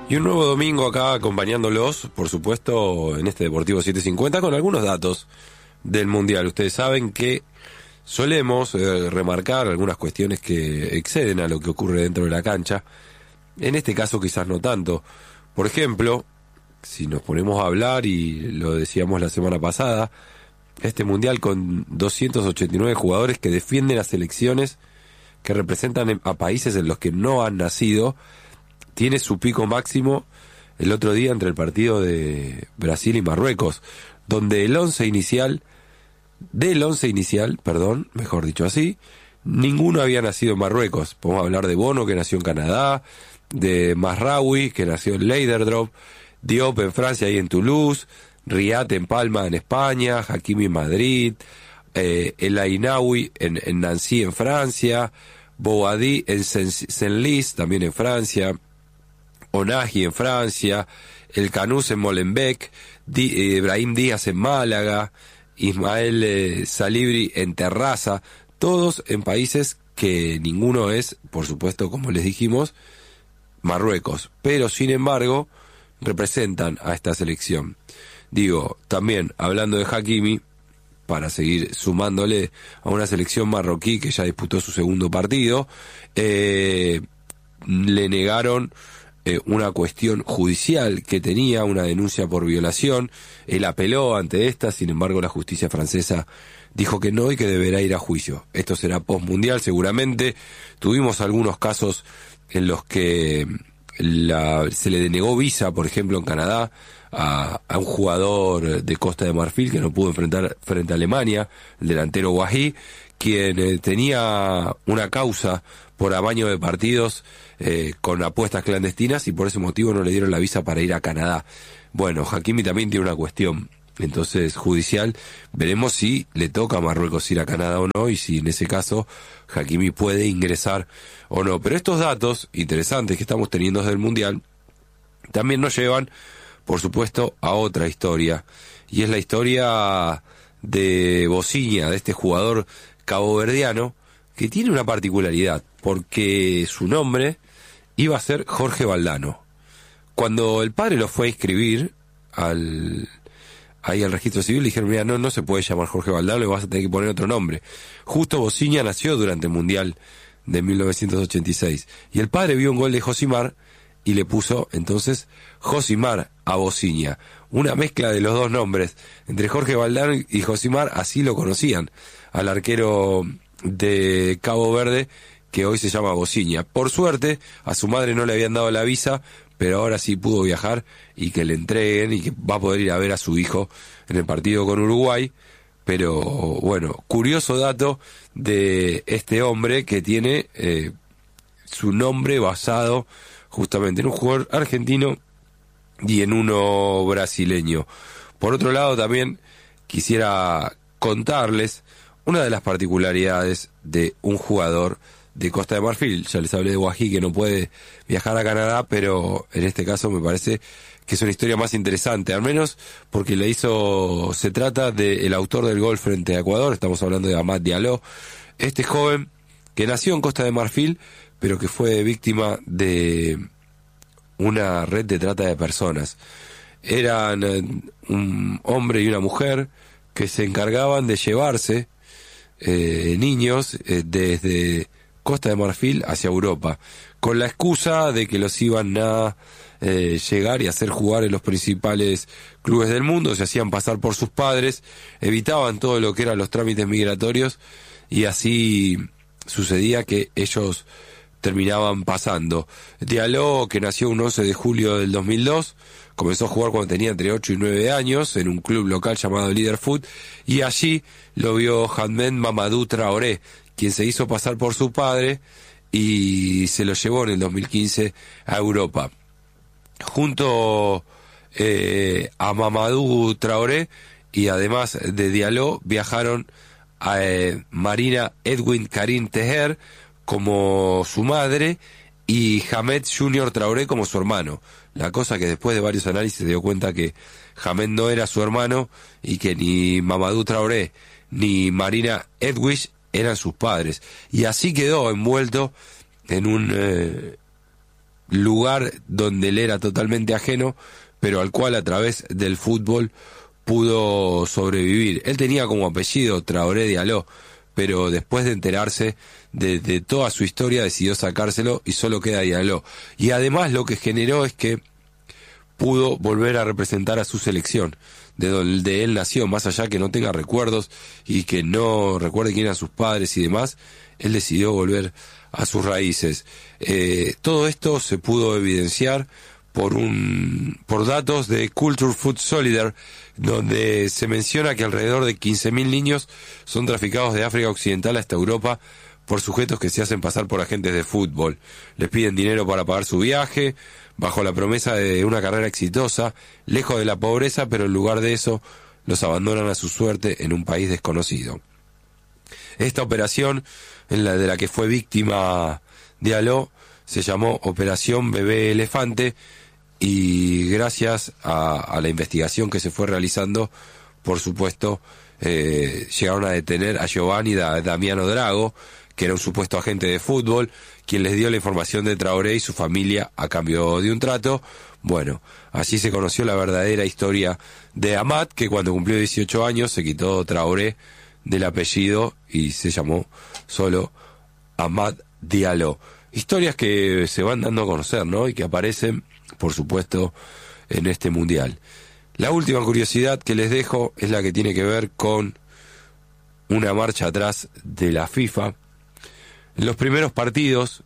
Y un nuevo domingo acá acompañándolos, por supuesto, en este Deportivo 750 con algunos datos del Mundial. Ustedes saben que solemos remarcar algunas cuestiones que exceden a lo que ocurre dentro de la cancha. En este caso quizás no tanto. Por ejemplo, si nos ponemos a hablar, y lo decíamos la semana pasada, este Mundial con 289 jugadores que defienden a selecciones que representan a países en los que no han nacido, tiene su pico máximo el otro día entre el partido de Brasil y Marruecos, donde del once inicial, mejor dicho así, ninguno había nacido en Marruecos. Podemos hablar de Bono, que nació en Canadá, de Mazraoui, que nació en Leiderdorp, Diop en Francia y en Toulouse, Riat en Palma en España, Hakimi en Madrid, El Ainaoui en Nancy en Francia, Bouhaddi en Senlis también en Francia, Onahi en Francia, El Canús en Molenbeek, Brahim Díaz en Málaga, Ismael Salibri en Terrassa, todos en países que ninguno es, por supuesto, como les dijimos, Marruecos, pero sin embargo representan a esta selección. Digo, también hablando de Hakimi, para seguir sumándole a una selección marroquí que ya disputó su segundo partido, le negaron una cuestión judicial que tenía, una denuncia por violación. Él apeló ante esta, sin embargo la justicia francesa dijo que no y que deberá ir a juicio. Esto será postmundial seguramente. Tuvimos algunos casos en los que se le denegó visa, por ejemplo en Canadá, a un jugador de Costa de Marfil que no pudo enfrentar frente a Alemania, el delantero Guají, quien tenía una causa por amaño de partidos con apuestas clandestinas, y por ese motivo no le dieron la visa para ir a Canadá. Bueno, Hakimi también tiene una cuestión entonces judicial. Veremos si le toca a Marruecos ir a Canadá o no, y si en ese caso Hakimi puede ingresar o no. Pero estos datos interesantes que estamos teniendo desde el Mundial también nos llevan, por supuesto, a otra historia, y es la historia de Bociña, de este jugador caboverdiano, que tiene una particularidad, porque su nombre iba a ser Jorge Valdano. Cuando el padre lo fue a inscribir ahí al registro civil, le dijeron: mira, no se puede llamar Jorge Valdano, le vas a tener que poner otro nombre. Justo Bociña nació durante el Mundial de 1986, y el padre vio un gol de Josimar y le puso entonces Josimar a Bociña. Una mezcla de los dos nombres, entre Jorge Valdano y Josimar, así lo conocían al arquero de Cabo Verde, que hoy se llama Bociña. Por suerte, a su madre no le habían dado la visa, pero ahora sí pudo viajar y que le entreguen, y que va a poder ir a ver a su hijo en el partido con Uruguay. Pero bueno, curioso dato de este hombre que tiene su nombre basado justamente en un jugador argentino y en uno brasileño. Por otro lado, también quisiera contarles una de las particularidades de un jugador de Costa de Marfil. Ya les hablé de Guají, que no puede viajar a Canadá, pero en este caso me parece que es una historia más interesante, al menos porque se trata del autor del gol frente a Ecuador. Estamos hablando de Amad Diallo, este joven que nació en Costa de Marfil, pero que fue víctima de una red de trata de personas. Eran un hombre y una mujer que se encargaban de llevarse niños desde Costa de Marfil hacia Europa, con la excusa de que los iban a llegar y hacer jugar en los principales clubes del mundo. Se hacían pasar por sus padres, evitaban todo lo que eran los trámites migratorios, y así sucedía que ellos terminaban pasando. Diallo, que nació un 11 de julio del 2002, comenzó a jugar cuando tenía entre 8 y 9 años en un club local llamado Leaderfoot, y allí lo vio Ahmed Mamadou Traoré, quien se hizo pasar por su padre y se lo llevó en el 2015 a Europa. Junto a Mamadou Traoré y además de Diallo viajaron a Marina Edwin Karim Teher como su madre y Hamed Junior Traoré como su hermano. La cosa que después de varios análisis se dio cuenta que Hamed no era su hermano, y que ni Mamadou Traoré ni Marina Edwin eran sus padres, y así quedó envuelto en un lugar donde él era totalmente ajeno, pero al cual a través del fútbol pudo sobrevivir. Él tenía como apellido Traoré Diallo, pero después de enterarse de toda su historia decidió sacárselo y solo queda Diallo. Y además lo que generó es que pudo volver a representar a su selección, de donde él nació, más allá que no tenga recuerdos y que no recuerde quién eran sus padres y demás, él decidió volver a sus raíces. Todo esto se pudo evidenciar por datos de Culture Food Solidar, donde se menciona que alrededor de 15.000 niños son traficados de África Occidental hasta Europa por sujetos que se hacen pasar por agentes de fútbol. Les piden dinero para pagar su viaje, bajo la promesa de una carrera exitosa, lejos de la pobreza, pero en lugar de eso los abandonan a su suerte en un país desconocido. Esta operación, de la que fue víctima Diallo, se llamó Operación Bebé Elefante, y gracias a la investigación que se fue realizando, por supuesto, llegaron a detener a Giovanni Damiano Drago, que era un supuesto agente de fútbol, quien les dio la información de Traoré y su familia a cambio de un trato. Bueno, así se conoció la verdadera historia de Amad, que cuando cumplió 18 años se quitó Traoré del apellido y se llamó solo Amad Diallo. Historias que se van dando a conocer, ¿no? Y que aparecen, por supuesto, en este mundial. La última curiosidad que les dejo es la que tiene que ver con una marcha atrás de la FIFA. En los primeros partidos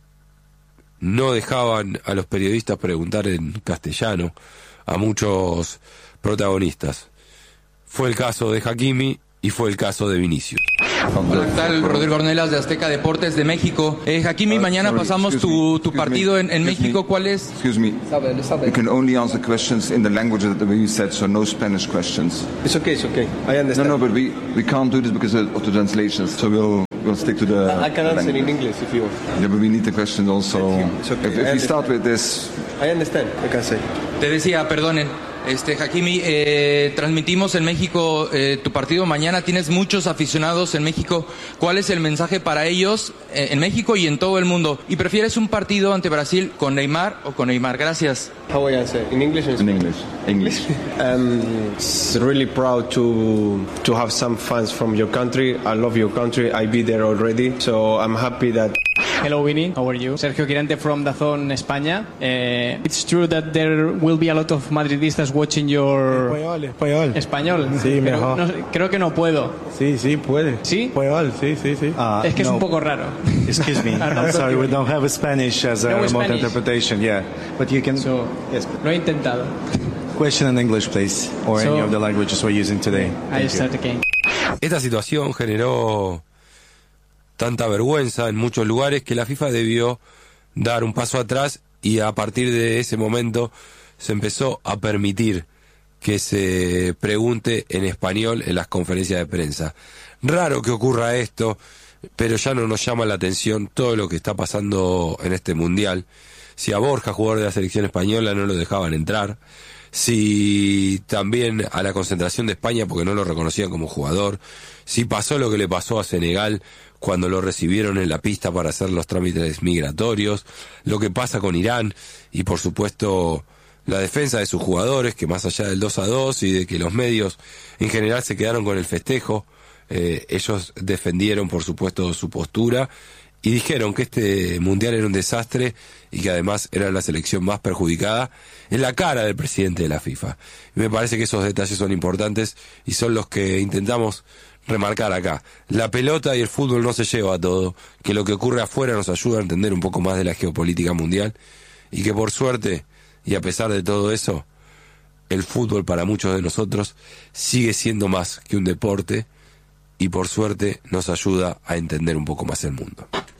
no dejaban a los periodistas preguntar en castellano a muchos protagonistas. Fue el caso de Hakimi y fue el caso de Vinicius. Hola, ¿qué tal? Rodrigo Ornelas de Azteca Deportes de México. Hakimi, mañana pasamos tu partido en México. ¿Cuál es? Excuse me. You can only answer questions in the language that we said, so no Spanish questions. It's okay. I understand. No, but we can't do this because of the translations, so we'll stick to the... I can answer in English if you want. Yeah, but we need the questions also. It's okay. If we start with this... I understand, I can say. Te decía, perdonen. Hakimi, transmitimos en México tu partido mañana. Tienes muchos aficionados en México. ¿Cuál es el mensaje para ellos en México y en todo el mundo? ¿Y prefieres un partido ante Brasil con Neymar o con Neymar? Gracias. How I answer? In English or in In English. It's really proud to have some fans from your country. I love your country. I be there already, so I'm happy that... Hello, Vinny. How are you? Sergio Quirante from DAZN España. It's true that there will be a lot of Madridistas watching your... Español. ¿Español? Sí, pero mejor. No, creo que no puedo. Sí, puede. ¿Sí? Español, sí. Es que es un poco raro. Excuse me. I'm sorry, we don't have Spanish as a remote Spanish. interpretation. Yeah, but you can... Yes. Lo he intentado. Question in English, please, or any of the languages we're using today. I start again. Esta situación generó tanta vergüenza en muchos lugares que la FIFA debió dar un paso atrás, y a partir de ese momento se empezó a permitir que se pregunte en español en las conferencias de prensa. Raro que ocurra esto, pero ya no nos llama la atención todo lo que está pasando en este mundial. Si a Borja, jugador de la selección española, no lo dejaban entrar, si también a la concentración de España porque no lo reconocían como jugador, si pasó lo que le pasó a Senegal cuando lo recibieron en la pista para hacer los trámites migratorios, lo que pasa con Irán y por supuesto la defensa de sus jugadores, que más allá del 2-2 y de que los medios en general se quedaron con el festejo, ellos defendieron por supuesto su postura y dijeron que este mundial era un desastre y que además era la selección más perjudicada, en la cara del presidente de la FIFA. Y me parece que esos detalles son importantes y son los que intentamos remarcar acá. La pelota y el fútbol no se lleva a todo, que lo que ocurre afuera nos ayuda a entender un poco más de la geopolítica mundial y que por suerte y a pesar de todo eso, el fútbol para muchos de nosotros sigue siendo más que un deporte y por suerte nos ayuda a entender un poco más el mundo.